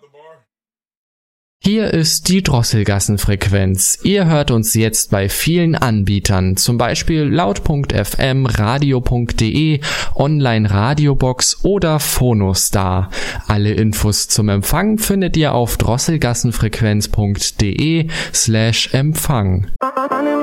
Hier ist die Drosselgassenfrequenz. Ihr hört uns jetzt bei vielen Anbietern, zum Beispiel laut.fm, radio.de, Online-Radiobox oder Phonostar. Alle Infos zum Empfang findet ihr auf drosselgassenfrequenz.de/Empfang.